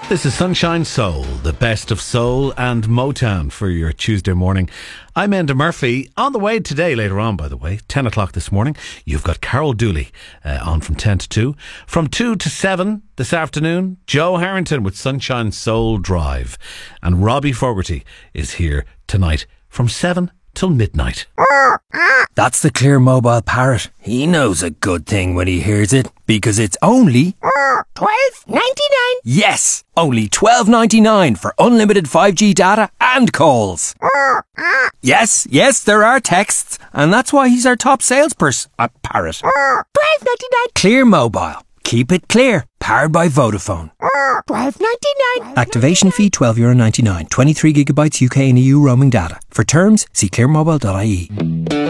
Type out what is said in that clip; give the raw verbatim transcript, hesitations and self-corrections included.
This is Sunshine Soul, the best of soul and Motown for your Tuesday morning. I'm Enda Murphy. On the way today, later on, by the way, ten o'clock this morning, you've got Carol Dooley uh, on from ten to two. From two to seven this afternoon, Joe Harrington with Sunshine Soul Drive. And Robbie Fogarty is here tonight from seven till midnight. That's the Clear Mobile Parrot. He knows a good thing when he hears it, because it's only twelve ninety-nine. Yes, only twelve ninety-nine for unlimited five G data and calls. Yes, yes, there are texts, and that's why he's our top salesperson. A parrot. twelve ninety-nine. Clear Mobile. Keep it clear. Powered by Vodafone. twelve ninety-nine. Activation fee twelve euro ninety-nine. twenty-three gigabytes U K and E U roaming data. For terms, see clear mobile dot I E.